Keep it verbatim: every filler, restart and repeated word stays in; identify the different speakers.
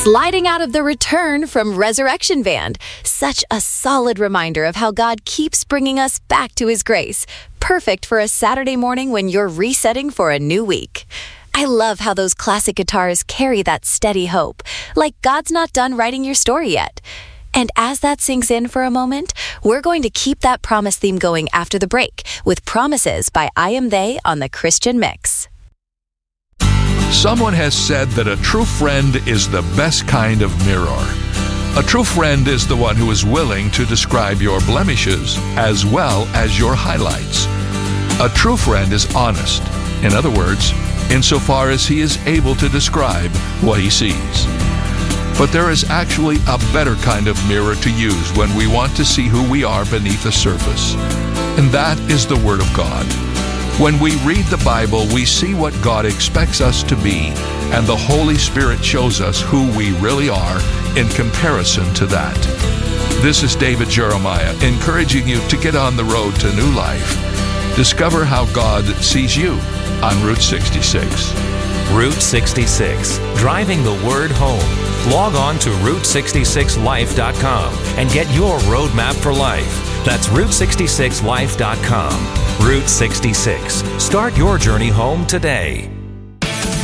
Speaker 1: Sliding out of the Return from Resurrection Band. Such a solid reminder of how God keeps bringing us back to His grace. Perfect for a Saturday morning when you're resetting for a new week. I love how those classic guitars carry that steady hope, like God's not done writing your story yet. And as that sinks in for a moment, we're going to keep that promise theme going after the break with Promises by I Am They on the Christian Mix.
Speaker 2: Someone has said that a true friend is the best kind of mirror. A true friend is the one who is willing to describe your blemishes as well as your highlights. A true friend is honest. In other words, insofar as he is able to describe what he sees. But there is actually a better kind of mirror to use when we want to see who we are beneath the surface. And that is the Word of God. When we read the Bible, we see what God expects us to be, and the Holy Spirit shows us who we really are in comparison to that. This is David Jeremiah, encouraging you to get on the road to new life. Discover how God sees you on Route sixty-six.
Speaker 3: Route sixty-six, driving the Word home. Log on to route sixty-six life dot com and get your roadmap for life. That's route sixty-six life dot com. Route sixty-six. Start your journey home today.